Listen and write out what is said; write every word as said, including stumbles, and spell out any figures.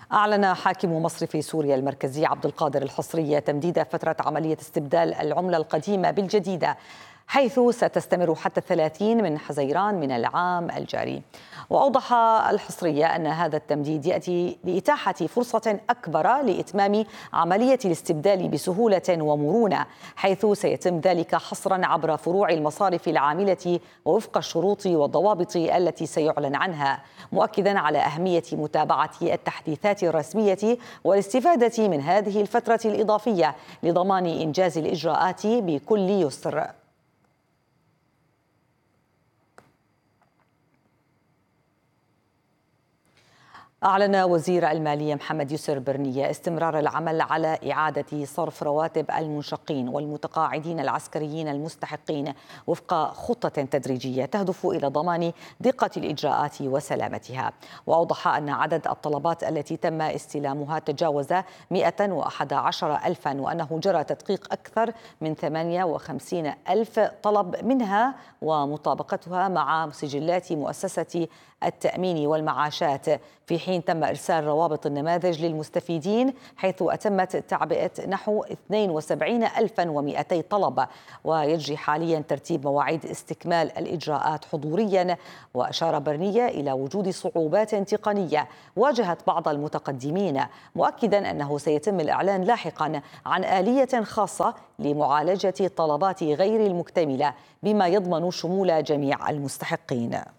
أعلن حاكم مصرف سوريا المركزي عبد القادر الحصري تمديد فترة عملية استبدال العملة القديمة بالجديدة، حيث ستستمر حتى الثلاثين من حزيران من العام الجاري. وأوضح الحصرية أن هذا التمديد يأتي لإتاحة فرصة أكبر لإتمام عملية الاستبدال بسهولة ومرونة، حيث سيتم ذلك حصرا عبر فروع المصارف العاملة ووفق الشروط والضوابط التي سيعلن عنها، مؤكدا على أهمية متابعة التحديثات الرسمية والاستفادة من هذه الفترة الإضافية لضمان إنجاز الإجراءات بكل يسر. أعلن وزير المالية محمد يسر برنية استمرار العمل على إعادة صرف رواتب المنشقين والمتقاعدين العسكريين المستحقين وفق خطة تدريجية تهدف إلى ضمان دقة الإجراءات وسلامتها. وأوضح أن عدد الطلبات التي تم استلامها تجاوز مئة وأحد عشر ألفا، وأنه جرى تدقيق أكثر من ثمانية وخمسين ألف طلب منها ومطابقتها مع سجلات مؤسسة التأمين والمعاشات، في حين تم إرسال روابط النماذج للمستفيدين حيث أتمت تعبئة نحو اثنين وسبعين ألفا ومئتي طلب. ويجري حاليا ترتيب مواعيد استكمال الإجراءات حضوريا. وأشار برنية إلى وجود صعوبات تقنية واجهت بعض المتقدمين، مؤكدا أنه سيتم الإعلان لاحقا عن آلية خاصة لمعالجة الطلبات غير المكتملة بما يضمن شمول جميع المستحقين.